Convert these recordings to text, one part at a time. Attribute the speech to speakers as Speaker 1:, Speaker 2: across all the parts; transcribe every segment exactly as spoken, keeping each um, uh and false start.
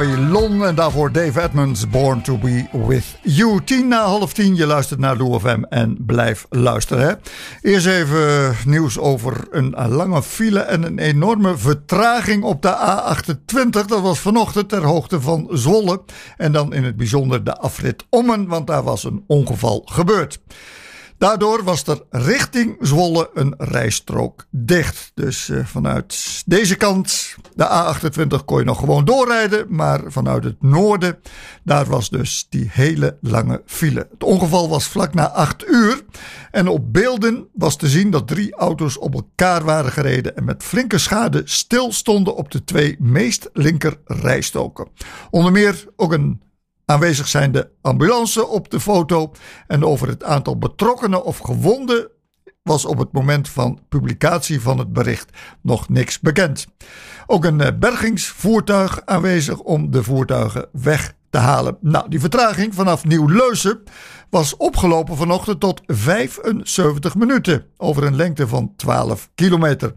Speaker 1: Babylon en daarvoor Dave Edmunds, Born to be with you. Tien na half tien, je luistert naar Lou F M en blijf luisteren. Hè? Eerst even nieuws over een lange file en een enorme vertraging op de A achtentwintig. Dat was vanochtend ter hoogte van Zwolle en dan in het bijzonder de afrit Ommen, want daar was een ongeval gebeurd. Daardoor was er richting Zwolle een rijstrook dicht. Dus uh, vanuit deze kant, de A achtentwintig, kon je nog gewoon doorrijden. Maar vanuit het noorden, daar was dus die hele lange file. Het ongeval was vlak na acht uur. En op beelden was te zien dat drie auto's op elkaar waren gereden. En met flinke schade stilstonden op de twee meest linker rijstroken. Onder meer ook een aanwezig zijnde ambulance op de foto en over het aantal betrokkenen of gewonden was op het moment van publicatie van het bericht nog niks bekend. Ook een bergingsvoertuig aanwezig om de voertuigen weg te halen. Nou, die vertraging vanaf Nieuw-Leusen was opgelopen vanochtend tot vijfenzeventig minuten over een lengte van twaalf kilometer.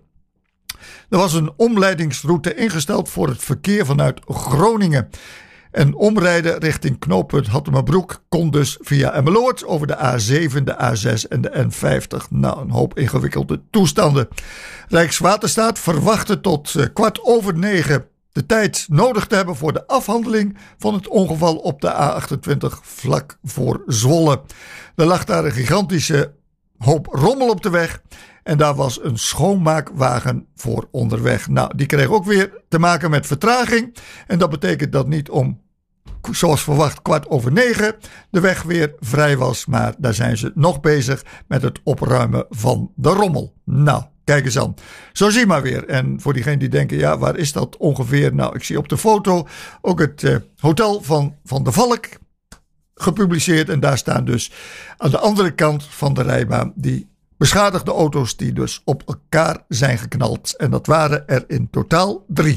Speaker 1: Er was een omleidingsroute ingesteld voor het verkeer vanuit Groningen. En omrijden richting knooppunt Hattemerbroek kon dus via Emmeloord over de A zeven, de A zes en de N vijftig. Nou, een hoop ingewikkelde toestanden. Rijkswaterstaat verwachtte tot uh, kwart over negen de tijd nodig te hebben voor de afhandeling van het ongeval op de A achtentwintig vlak voor Zwolle. Er lag daar een gigantische hoop rommel op de weg en daar was een schoonmaakwagen voor onderweg. Nou, die kreeg ook weer te maken met vertraging en dat betekent dat niet om, zoals verwacht, kwart over negen de weg weer vrij was, maar daar zijn ze nog bezig met het opruimen van de rommel. Nou, kijk eens aan. Zo zie je maar weer. En voor diegenen die denken, ja, waar is dat ongeveer? Nou, ik zie op de foto ook het uh, hotel van Van der Valk gepubliceerd en daar staan dus aan de andere kant van de rijbaan die beschadigde auto's die dus op elkaar zijn geknald. En dat waren er in totaal drie.